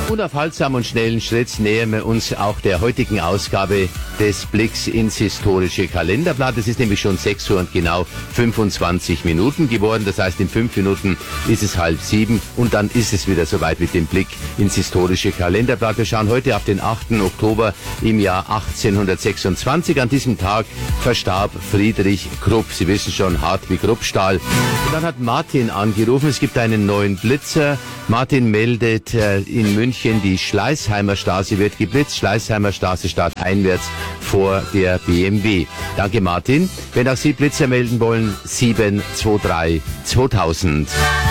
Unaufhaltsam und schnellen Schritts nähern wir uns auch der heutigen Ausgabe des Blicks ins historische Kalenderblatt. Es ist nämlich schon 6 Uhr und genau 25 Minuten geworden. Das heißt, in 5 Minuten ist es 6:30 und dann ist es wieder soweit mit dem Blick ins historische Kalenderblatt. Wir schauen heute auf den 8. Oktober im Jahr 1826. An diesem Tag verstarb Friedrich Krupp. Sie wissen schon, hart wie Kruppstahl. Und dann hat Martin angerufen. Es gibt einen neuen Blitzer. Martin meldet, in München die Schleißheimer Straße wird geblitzt. Schleißheimer Straße starteinwärts vor der BMW. Danke, Martin. Wenn auch Sie Blitzer melden wollen, 723 2000.